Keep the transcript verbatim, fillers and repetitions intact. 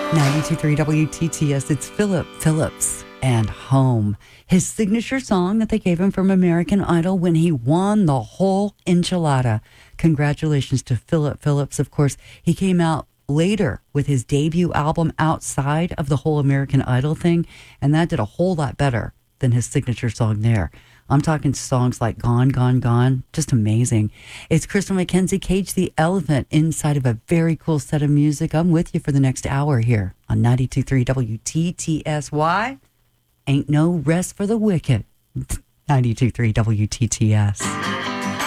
ninety-two point three W T T S. It's Philip Phillips and Home. His signature song that they gave him from American Idol when he won the whole enchilada. Congratulations to Philip Phillips. Of course, he came out later with his debut album outside of the whole American Idol thing, and that did a whole lot better than his signature song there. I'm talking songs like Gone, Gone, Gone. Just amazing. It's Crystal McKenzie, Cage the Elephant, inside of a very cool set of music. I'm with you for the next hour here on ninety-two point three W T T S. Why? Ain't no rest for the wicked. ninety-two point three W T T S.